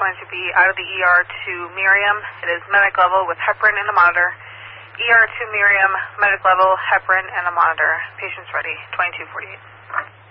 going to be out of the ER to Miriam. It is medic level with heparin in the monitor. ER to Miriam, medic level, heparin and the monitor. Patient's ready, 2248.